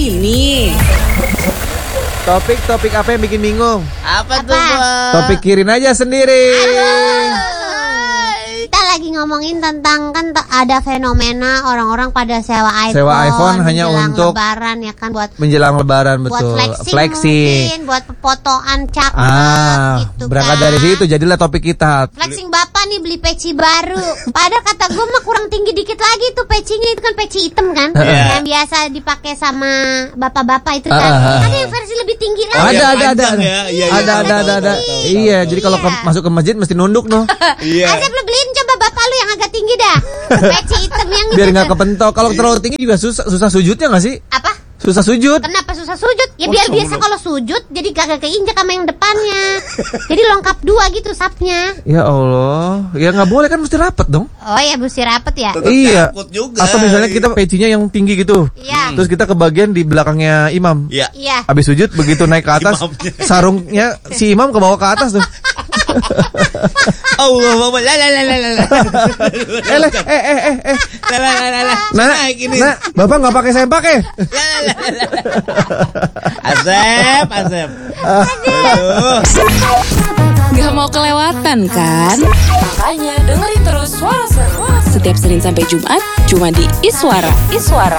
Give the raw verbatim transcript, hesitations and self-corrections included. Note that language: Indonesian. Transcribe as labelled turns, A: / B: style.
A: Ini
B: Topik-topik apa yang bikin bingung?
C: Apa,
D: Apa?
C: tuh, Bos?
B: Topikirin aja sendiri.
D: Kita lagi ngomongin tentang kan t- ada fenomena orang-orang pada sewa iPhone,
B: Sewa iPhone hanya
D: menjelang
B: untuk
D: lebaran ya kan buat
B: Menjelang lebaran
D: buat
B: betul.
D: flexing,
B: Flexing.
D: mungkin buat fotoan cakep
B: Ah,
D: gitu
B: berangkat
D: kan.
B: dari situ jadilah topik kita.
D: Flexing bapak nih beli peci baru. Padahal kata gue mah kurang tinggi dikit lagi tuh pecinya, itu kan peci hitam kan,
C: Iya.
D: yang biasa dipakai sama bapak-bapak itu kan.
B: Ah, ah, ah.
D: Ada yang versi lebih tinggi lagi.
C: Oh,
B: Ada
C: yang
B: ada ada
C: panjang
B: ada.
C: ya? Iya, iya,
B: Ada
C: tahu,
B: ada
C: tahu,
B: ada ada.
C: tahu, tahu,
B: Iya,
C: tahu.
B: jadi kalau ke-
D: Iya.
B: masuk ke masjid mesti nunduk noh.
C: Iya.
D: Asep lu beliin coba bapak lu yang agak tinggi dah. Peci hitam yang
B: Biar
D: itu
B: nggak
D: tuh.
B: kepentok. Kalau terlalu tinggi juga susah susah sujudnya nggak sih?
D: Apa?
B: Susah sujud.
D: Kenapa susah sujud? Ya
C: Oh,
D: biar
C: sama
D: biasa
C: dong.
D: kalau sujud jadi kagak keinjak sama yang depannya. Jadi lengkap dua gitu sapnya.
B: Ya Allah, ya nggak boleh kan mesti rapet dong.
D: Oh ya mesti rapet ya.
C: Tetap
B: Iya.
C: takut juga.
B: Atau misalnya kita pecinya yang tinggi gitu.
D: Iya.
B: Terus kita ke bagian di belakangnya imam.
C: Iya.
D: Iya.
B: Habis sujud begitu naik ke atas,
C: Imamnya.
B: sarungnya si imam ke bawah ke atas tuh.
C: Allah, Allah, la la la la la la.
B: Eh, le, eh, eh, eh, eh.
C: La la la la la.
B: Nah,
C: Naik ini.
B: nah, bapak nggak pakai sempak ya?
C: La la la la. Asep, Asep. Aduh.
A: gak mau kelewatan kan? Makanya dengerin terus Suara Seru setiap Senin sampai Jumat cuma di Iswara. Iswara.